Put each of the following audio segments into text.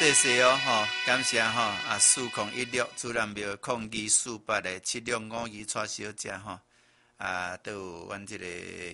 谢谢哦，感谢4016主任庙02487652蔡小姐都有阮这个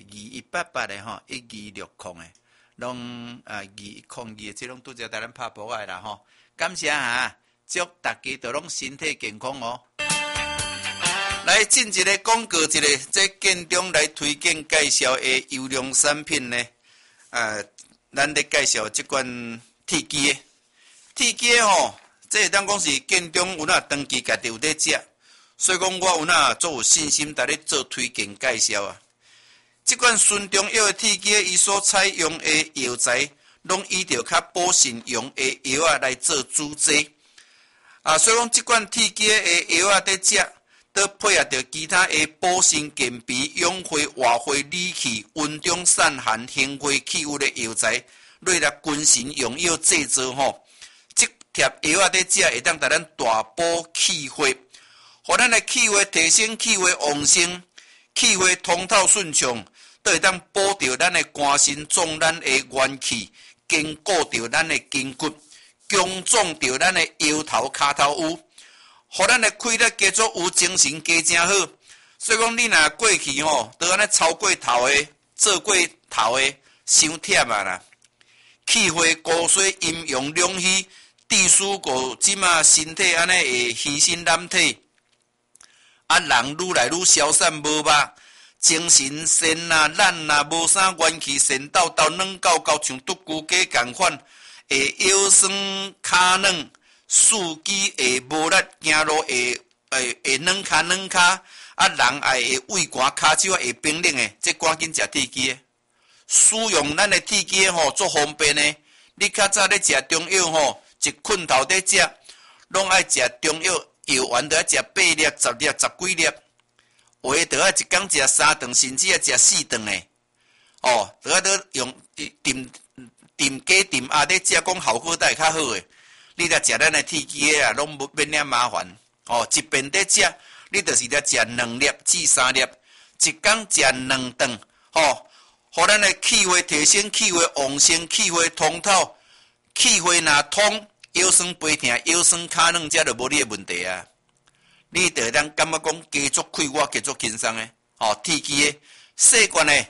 2188的1260的，拢2102的，这拢拄则带咱拍波的啦感谢祝大家都拢身体健康哦。来进一个广告，这建中来推荐介绍的优良产品呢，咱咧介绍这款铁鸡的。铁鸡这当讲是建中有长期家己有在食，所以讲我有足有信心在咧做推荐介绍这款纯中药的铁鸡，伊所采用的药材，拢以着较补肾用的药来做主剂所以讲这款铁鸡的药在食，都配合着其他的补肾健脾、养血活血理气、温中散寒、行血气郁的药材，落来君臣用药制作贴药在食会当带咱大补气血，互咱的气血提升，气血旺盛，气血通透顺畅，都会当补着咱的肝肾壮咱的元气，坚固着咱的筋骨，强壮着咱的腰头骹头有，互咱的气力加足有，精神加正好。所以讲你若过去都安尼操过头的，做过头的，伤忝啦。气血骨髓阴阳两虚。地输过即马身体安尼会虚身懒体，人愈来愈消散无肉，精神神懒无啥元气，神抖抖软狗狗，像独孤鸡共款，会腰酸骹软，四肢会无力，行路会软骹，人会胃寒骹手会冰冷的，这赶紧食铁鸡的。使用咱的铁鸡足方便的，你较早咧食中药一困头在食，拢爱食中药药丸，都要食8粒、10粒、10几粒，有的都要一工食3顿，甚至要食4顿的。都要用炖鸡炖鸭在食，讲效果才会较好的。你若食咱的铁鸡的拢免遐麻烦。一边在食，你就是要食2粒至3粒，一工食2顿，互咱的气血提升，气血旺盛，气血通透。气血若通，腰酸背痛、腰酸骹软，这就无你的问题啊！你就当感觉讲加足快活、加足轻松的。铁鸡的细罐的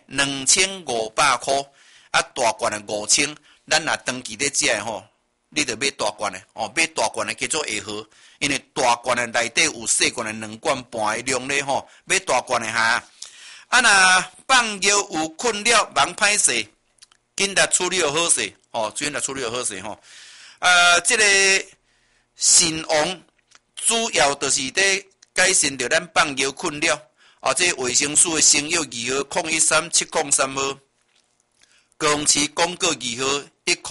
2500块，大罐的5000。咱若长期咧食的你就买大罐的买大罐的叫做会好，因为大罐的内底有细罐的2罐半的量咧买大罐的若放药有困扰，忙歹势，紧来处理就好势。主要处理好势这个肾王主要就是在改善着咱放尿困扰这卫生署的生药2号013703号，高雄市广告2号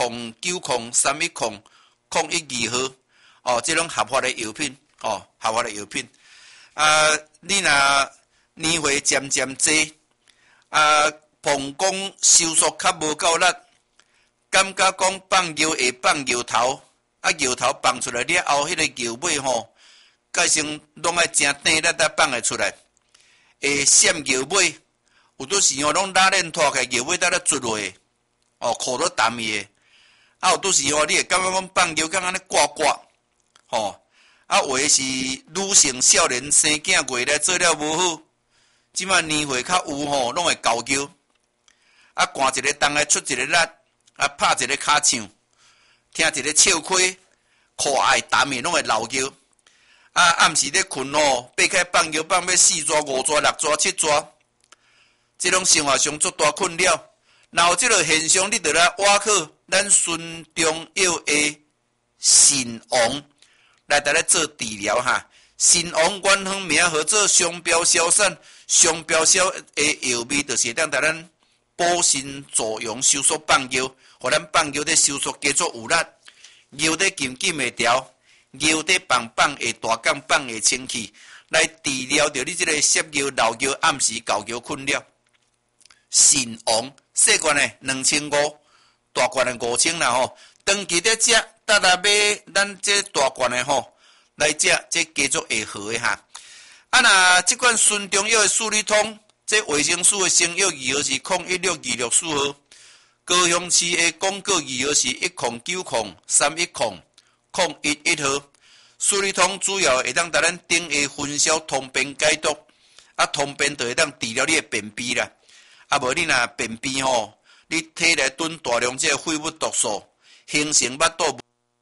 109031001号这种合法的药品合法的药品你若年岁渐渐济膀胱收缩较无够力，感觉讲放尿会放尿头，尿头放出来了后，迄个尿尾改成拢爱真短力才放会出来，会闪尿尾，有阵时拢拉链拖开，尿尾在咧出落裤都澹去的，有阵时你会感觉讲放尿敢安尼刮刮，有的是女性少年生囝月来做了无好，即马年岁较有拢会交叫，寒一个冬来出一个力。拍一个骹唱，听一个笑亏，裤爱澹的拢会流叫。暗时咧困爬开放尿放要4抓、5抓、6抓、7抓，这种生活上足大困扰。然后这个现象，你就来挖考咱孙中药的肾王来带来做治疗肾王原方名号做双标消散，双标消的药味就是当带咱补肾作用，收缩放尿。互咱放尿咧收缩加足有力，尿咧紧紧会调，尿咧放会大降放会清气，来治疗着你这个摄尿、漏尿、暗时交尿困扰。肾王细罐的2500，大罐的5000啦长期咧食，搭来买咱这大罐的来食，这加足会好的若这款顺中药的速率通，这卫生署的生药2号是016264号。高雄市的广告2号是1090310， 011号。数理通主要会当甲咱顶下分析通便解毒，通便就会当治疗你的便秘啦。无你若便秘吼，你体内囤大量这个废物毒素，形成腹肚。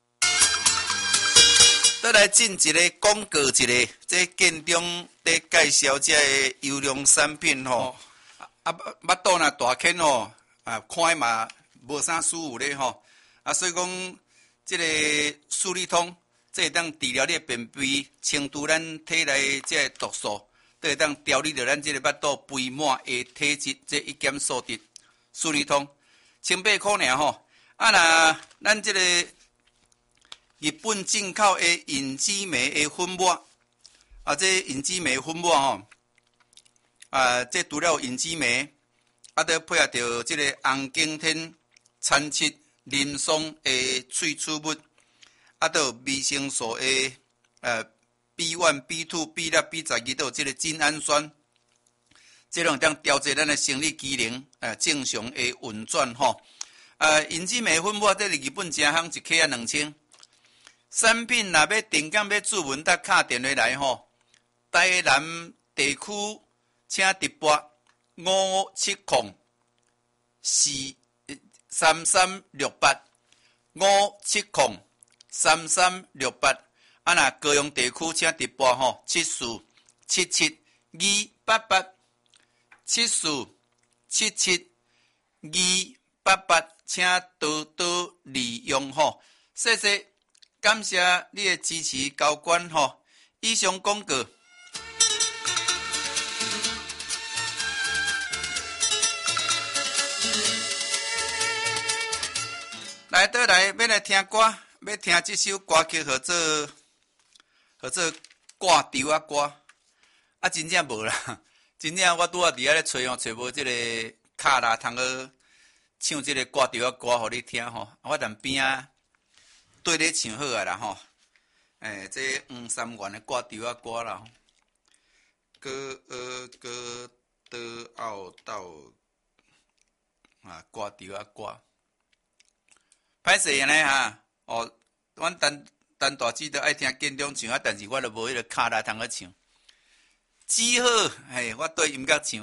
再来进一个广告一个，这建中在介绍这个优良产品吼。腹肚若大坑吼，看嘛无啥舒服咧吼。所以讲这个数理通，这会当治疗你的便秘，清除咱体内这个毒素，都会当调理着咱这个腹肚肥满的体质，这一减数值。数理通，18块尔吼。若咱这个日本进口的隐脂酶的粉末，这隐脂酶粉末吼，这除了隐脂酶，都配合着这个红景天、参七、林松的萃取物，都有维生素的B1、B2、B6、B12，都有这个精氨酸，这种当调节咱的生理机能，正常的运转吼。隐脂酶粉末在日本正行，一克啊2000。产品若要订购要注文，得打电话来吼。台南地区请直拨5703368，5703368。若高雄地区请直拨吼74772887477288，请多多利用吼，谢谢。感谢你的支持，交关吼。以上广告。来倒来，要来听歌，要听这首歌曲，合作挂丢啊歌。真正无啦，真正我拄仔伫遐咧找无这个卡拉通去唱这个挂丢啊歌，互你听吼。我踮边啊。对咧唱好啊啦吼，这黄三元的挂丢啊歌啦，歌的奥道挂丢啊歌，歹势呢哈，阮单大姊都爱听建中唱但是我就无迄个卡拉通去唱，只好我对音乐唱。